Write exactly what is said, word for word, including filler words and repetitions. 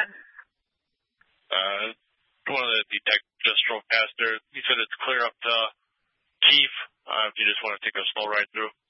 ahead. Uh, one of the detectives just drove past there. He said it's clear up to Keefe. Uh, if you just want to take a slow ride through.